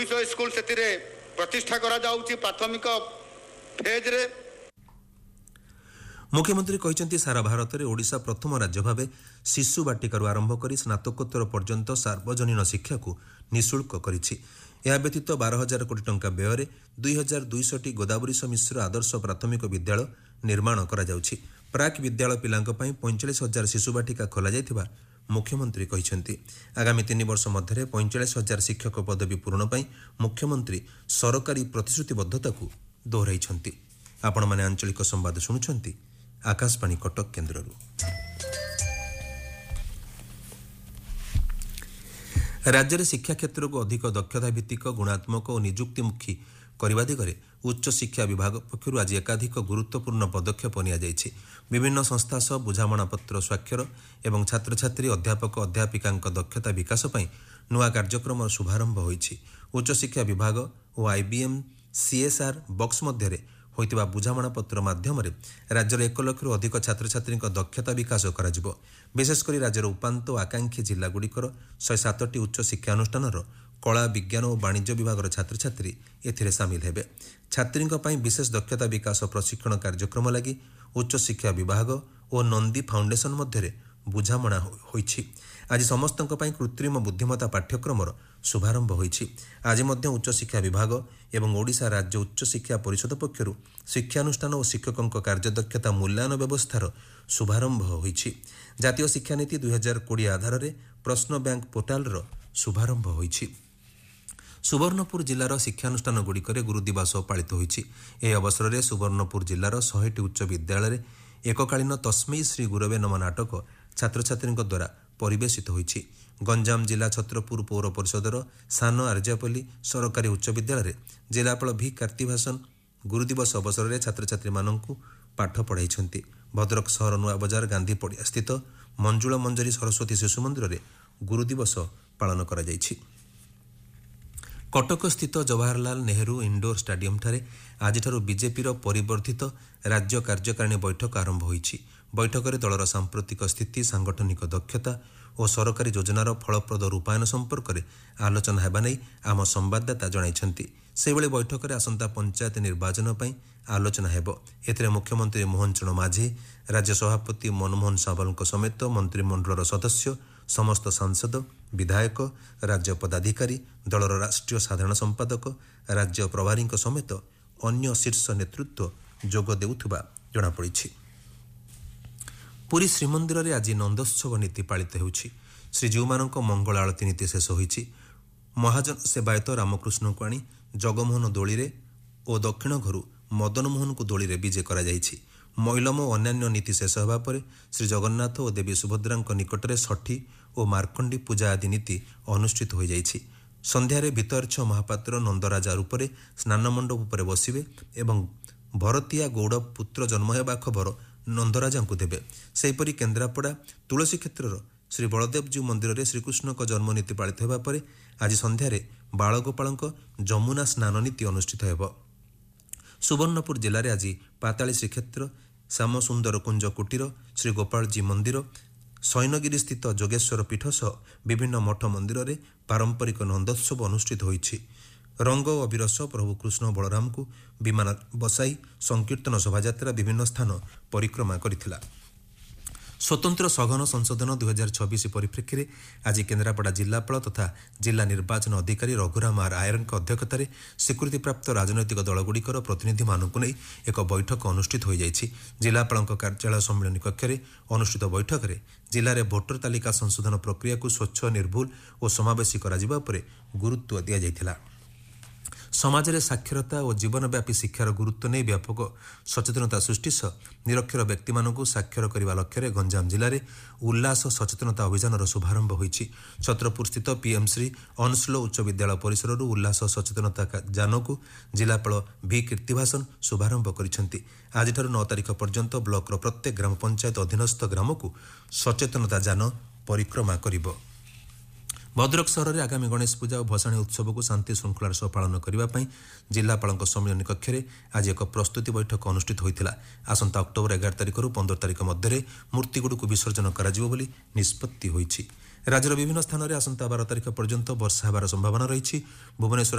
ଦୁଇଶହ ସ୍କୁଲ ସେଥିରେ ପ୍ରତିଷ୍ଠା କରାଯାଉଛି ପ୍ରାଥମିକ ଫେଜ୍ରେ। मुख्यमंत्री कहते सारा भारत में ओडिशा प्रथम राज्य भाव शिशु बाटिकार आरंभ कर स्नातकोत्तर पर्यंत सार्वजनीन शिक्षा को निःशुल्क करिछि। यह व्यतीत 12,000 कोटी टंका व्यय 2,200 गोदावरीश मिश्र आदर्श प्राथमिक विद्यालय निर्माण करा जाउछि। प्राक विद्यालय पिलांक पई 45,000 शिशु बाटिका खोला जायथिबा मुख्यमंत्री कहिसेंति। आगामी 3 वर्ष मध्य 45,000 शिक्षक पदवी पूरण पई मुख्यमंत्री सरकारी प्रतिश्रुतिबद्धता को दोहराइछंति। आपण माने आंचलिक संवाद सुनुछंति आकाशवाणी कटक केन्द्र। राज्य में शिक्षा क्षेत्र को अधिक दक्षता भित्तिक गुणात्मक और निजुक्तिमुखी करने दिगरे उच्च शिक्षा विभाग पक्षर आज एकाधिक गुरुत्वपूर्ण पदक्षेप नियाଯାଇଛି। विभिन्न संस्था सह बुझामणा पत्र स्वाक्षर एवं छात्र छात्री अध्यापक अध्यापिका दक्षता विकास पर नुआ कार्यक्रम शुभारंभ होइछि। उच्च शिक्षा विभाग और IBM CSR बॉक्स मध्य होइतिबा बुझामणा पत्र माध्यम राज्यर 1 लाख अधिक छात्र छात्री दक्षता विकास करा जिवो। विशेषकर राज्यर उपांत और आकांक्षी जिलागुड़िकर 107टी उच्च शिक्षानुष्ठान कला विज्ञान और वाणिज्य विभाग छात्र छात्री एथिरे सामिल हेबे। छात्री विशेष दक्षता विकास प्रशिक्षण कार्यक्रम लगी उच्च शिक्षा विभाग और नंदी फाउंडेशन मध्य बुझामणा होइछि। आज समस्त कृत्रिम बुद्धिमत्ता पाठ्यक्रम शुभारंभ होइछि। आज मध्य उच्च शिक्षा विभाग एवं ओडिशा राज्य उच्च शिक्षा परिषद पक्षरु शिक्षानुष्ठान और शिक्षकों कार्यदक्षता मूल्यांकन व्यवस्थार शुभारंभ होइछि। जातीय शिक्षा नीति 2020 आधार में प्रश्न बैंक पोर्टाल शुभारंभ होइछि। सुवर्णपुर जिलार शिक्षानुष्ठान गुड़िकर गुरु दिवस पालित होइछि। एह अवसर में सुवर्णपुर जिलार 100टी उच्च विद्यालय एककालीन तस्मै श्री गुरवे नम नाटक छात्र छात्री द्वारा परिवेशित होइछि। गंजाम जिला छत्रपुर पौर परिषदर सान आर्जापल्ली सरकारी उच्च विद्यालय जिलापाल V कार्तिभासन गुरुदिवस अवसर में छात्र छात्री मानू पाठ पढ़ाई। भद्रक सहर नुआ बजार गांधी पड़िया स्थित मंजुला मंजरी सरस्वती शिशु मंदिर में गुरुदिवस पालन करा जायछि। कटक स्थित जवाहरलाल नेहरू इंडोर स्टाडियम ठारे आज बीजेपी परिवर्धित राज्य कार्यकारिणी बैठक आरंभ होइछि। बैठक में दलर सांप्रतिक स्थिति सांगठनिक दक्षता और सरकारी योजनार फलप्रद रूपायन संपर्क में आलोचना हेबा नै आम संवाददाता जणाइछन्ति। सेबळे बैठक में आसंता पंचायत निर्वाचन पई आलोचना हेबो। एथिरे मुख्यमंत्री मोहन चरण माझी राज्य सभापति मनमोहन सावलଙ୍କ समेत मंत्रिमंडलर सदस्य समस्त सांसद विधायक राज्य पदाधिकारी दलर राष्ट्रीय साधारण संपादक राज्य प्रभारी समेत अन्य शीर्ष नेतृत्व जोग देउथबा जणा पड़िछि। पुरी श्रीमंदिर में आज नंदोत्सव नीति पालित होउछि। श्रीजीउमानक मंगल आलती नीति शेष होइछि। महाजन सेवायत रामकृष्ण को आनी जगमोहन दोली रे और दक्षिण घरु मदन मोहन को दोली रे विजे करा जाइछि। मैलम और अन्य नीति शेष होगा पर श्री जगन्नाथ और देवी सुभद्रा निकट में षठी और मार्कंडी पूजा आदि नीति अनुष्ठित हो जाइछि। संध्यारे भितरछ महापात्र नंदराजा रूप में स्नान मंडप पर बसिबे एवं भरतिया गौड़ पुत्र जन्म हेबा खबर नंदराजा को देवे। सेहीपरि केन्द्रापड़ा तुलसी क्षेत्र श्री बलदेवजी मंदिर में श्रीकृष्ण जन्म नीति पालित होगा पर आज संध्यारे बालगोपाल जमुना स्नान नीति अनुष्ठित होब। सुवर्णपुर जिले में आज पाताली श्रीक्षेत्र श्याम सुंदर कुंज कुटीर श्री गोपालजी मंदिर सैनगिरी स्थित जोगेश्वर पीठ सह विभिन्न मठ मंदिर में पारंपरिक नंदोत्सव अनुष्ठित होइछि। रंग और अविरस प्रभु कृष्ण बलराम को विमान बसाई संकीर्तन शोभायात्रा विभिन्न स्थान परिक्रमा करिथिला। स्वतंत्र सघन संशोधन 2026 परिप्रेक्षी में आज केन्द्रापड़ा जिलापाल तथा जिला निर्वाचन अधिकारी रघुराम आर आयर अध्यक्षतार स्वीकृतिप्राप्त राजनैतिक दलगुड़िकर प्रतिनिधि मानू नहीं एक बैठक अनुष्ठित हो जाइछि। जिलापाल कार्यालय सम्मिलन कक्ष में अनुष्ठित बैठक में जिले में भोटर तालिका संशोधन प्रक्रिया को स्वच्छ निर्भुल और समावेशी करा जिबा उपरे गुरुत्व दिया जाइथिला। समाज में साक्षरता और जीवनव्यापी शिक्षार गुरुत्व नहीं व्यापक सचेतनता सृष्टि सह निरक्षर व्यक्ति मानू साक्षर करने लक्ष्य गंजाम जिले में उल्लास सचेतनता अभियान शुभारंभ होइछि। छत्रपुर स्थित PM श्री अनस्लो उच्च विद्यालय परिसर उल्लास सचेतनता जान को जिलापाल V कीर्तिभासन शुभारंभ करिसेंति। आज 9 तारिख पर्यंत ब्लॉक प्रत्येक ग्राम पंचायत अधीनस्थ ग्राम को सचेतनता जान परिक्रमा करिबो। भद्रक सहर में आगामी गणेश पूजा और भसाणी उत्सव को शांति श्रृंखलार सह पालन करने जिलापाल सम्मेलन कक्ष में आज एक प्रस्तुति बैठक अनुष्ठित होता। आसंता अक्टोबर 11 तारिख 15 तारिख मध्य मूर्तिगुड़ को विसर्जन कर निष्पत्ति होइछि। राज्यर विभिन्न स्थान में आसंता 12 तारिख पर्यंत वर्षा होबार संभावना रही। भुवनेश्वर